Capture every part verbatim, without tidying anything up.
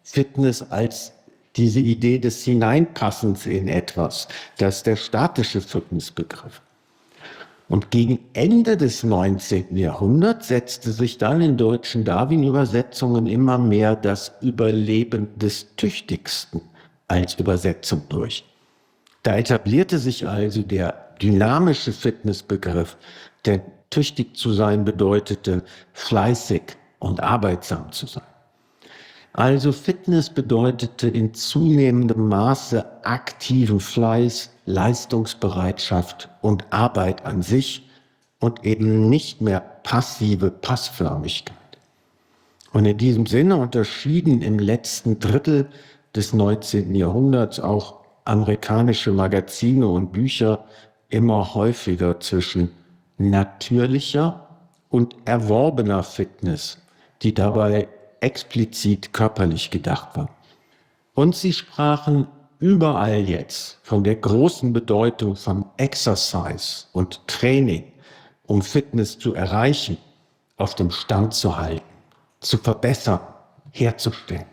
Fitness als diese Idee des Hineinpassens in etwas. Das ist der statische Fitnessbegriff. Und gegen Ende des neunzehnten Jahrhunderts setzte sich dann in deutschen Darwin-Übersetzungen immer mehr das Überleben des Tüchtigsten als Übersetzung durch. Da etablierte sich also der dynamische Fitnessbegriff, denn tüchtig zu sein bedeutete, fleißig und arbeitsam zu sein. Also Fitness bedeutete in zunehmendem Maße aktiven Fleiß, Leistungsbereitschaft und Arbeit an sich und eben nicht mehr passive Passförmigkeit. Und in diesem Sinne unterschieden im letzten Drittel des neunzehnten Jahrhunderts auch amerikanische Magazine und Bücher immer häufiger zwischen natürlicher und erworbener Fitness, die dabei explizit körperlich gedacht war. Und sie sprachen überall jetzt von der großen Bedeutung von Exercise und Training, um Fitness zu erreichen, auf dem Stand zu halten, zu verbessern, herzustellen.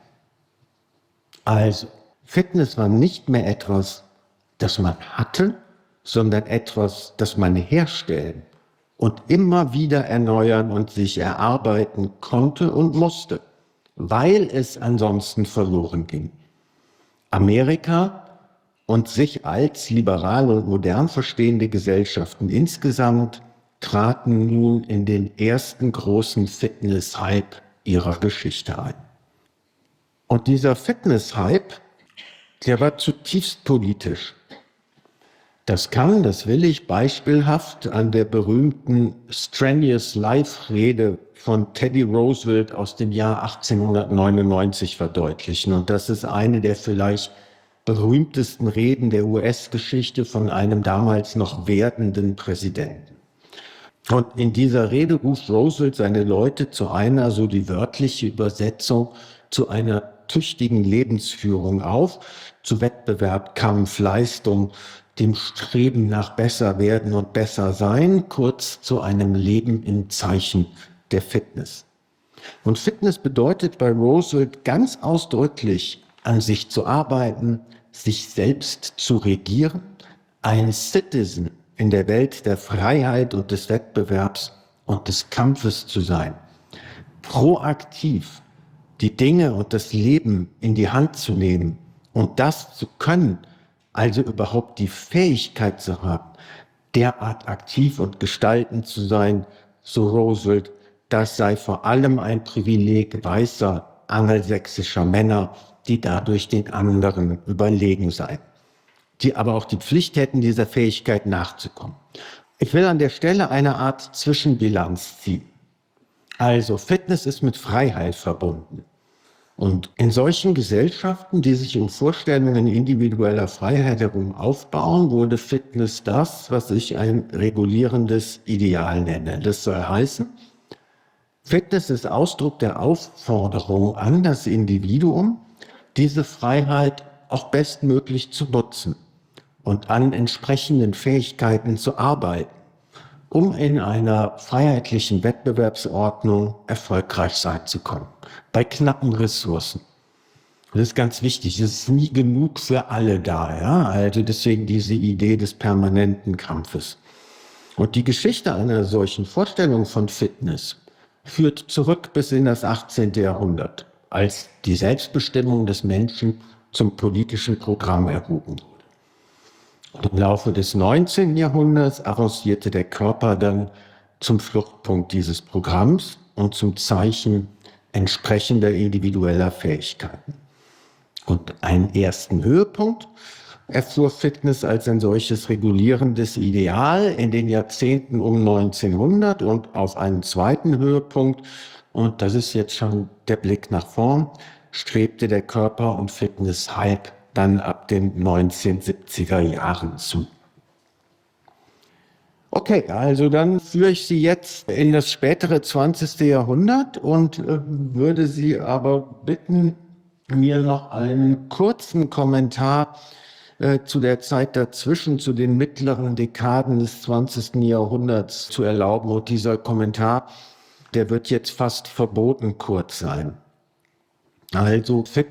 Also, Fitness war nicht mehr etwas, das man hatte, sondern etwas, das man herstellen und immer wieder erneuern und sich erarbeiten konnte und musste, weil es ansonsten verloren ging. Amerika und sich als liberal und modern verstehende Gesellschaften insgesamt traten nun in den ersten großen Fitness-Hype ihrer Geschichte ein. Und dieser Fitness-Hype, der war zutiefst politisch. Das kann, das will ich beispielhaft an der berühmten Strenuous Life-Rede von Teddy Roosevelt aus dem Jahr achtzehnhundertneunundneunzig verdeutlichen. Und das ist eine der vielleicht berühmtesten Reden der U S-Geschichte von einem damals noch werdenden Präsidenten. Und in dieser Rede ruft Roosevelt seine Leute zu einer, so die wörtliche Übersetzung, zu einer tüchtigen Lebensführung auf, zu Wettbewerb, Kampf, Leistung, dem Streben nach besser werden und besser sein, kurz zu einem Leben im Zeichen der Fitness. Und Fitness bedeutet bei Roosevelt ganz ausdrücklich, an sich zu arbeiten, sich selbst zu regieren, ein Citizen in der Welt der Freiheit und des Wettbewerbs und des Kampfes zu sein, proaktiv die Dinge und das Leben in die Hand zu nehmen und das zu können, also überhaupt die Fähigkeit zu haben, derart aktiv und gestaltend zu sein, so Roosevelt, das sei vor allem ein Privileg weißer angelsächsischer Männer, die dadurch den anderen überlegen seien, die aber auch die Pflicht hätten, dieser Fähigkeit nachzukommen. Ich will an der Stelle eine Art Zwischenbilanz ziehen. Also Fitness ist mit Freiheit verbunden. Und in solchen Gesellschaften, die sich um Vorstellungen individueller Freiheit herum aufbauen, wurde Fitness das, was ich ein regulierendes Ideal nenne. Das soll heißen, Fitness ist Ausdruck der Aufforderung an das Individuum, diese Freiheit auch bestmöglich zu nutzen und an entsprechenden Fähigkeiten zu arbeiten, um in einer freiheitlichen Wettbewerbsordnung erfolgreich sein zu können, bei knappen Ressourcen. Das ist ganz wichtig, es ist nie genug für alle da, ja? Also deswegen diese Idee des permanenten Kampfes. Und die Geschichte einer solchen Vorstellung von Fitness führt zurück bis in das achtzehnte Jahrhundert, als die Selbstbestimmung des Menschen zum politischen Programm erhoben wurde. Und im Laufe des neunzehnten Jahrhunderts avancierte der Körper dann zum Fluchtpunkt dieses Programms und zum Zeichen entsprechender individueller Fähigkeiten. Und einen ersten Höhepunkt erfuhr Fitness als ein solches regulierendes Ideal in den Jahrzehnten um neunzehnhundert und auf einen zweiten Höhepunkt, und das ist jetzt schon der Blick nach vorn, strebte der Körper- und Fitness-Hype dann ab den neunzehnhundertsiebziger Jahren zu. Okay, also dann führe ich Sie jetzt in das spätere zwanzigste Jahrhundert und äh, würde Sie aber bitten, mir noch einen kurzen Kommentar äh, zu der Zeit dazwischen, zu den mittleren Dekaden des zwanzigsten Jahrhunderts zu erlauben. Und dieser Kommentar, der wird jetzt fast verboten kurz sein. Also Fitness